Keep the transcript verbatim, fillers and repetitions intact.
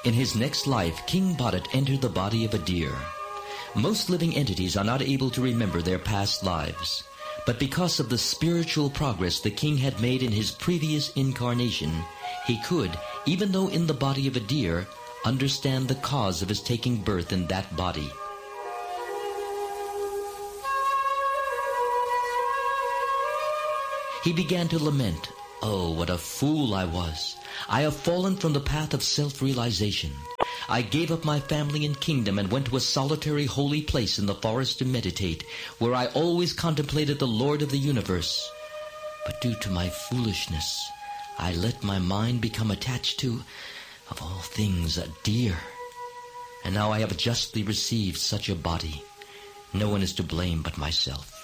In his next life, King Bharat entered the body of a deer. Most living entities are not able to remember their past lives. But because of the spiritual progress the king had made in his previous incarnation, he could, even though in the body of a deer, understand the cause of his taking birth in that body. He began to lament, "Oh, what a fool I was! I have fallen from the path of self-realization. I gave up my family and kingdom and went to a solitary holy place in the forest to meditate, where I always contemplated the Lord of the universe. But due to my foolishness, I let my mind become attached to, of all things, a deer. And now I have justly received such a body. No one is to blame but myself."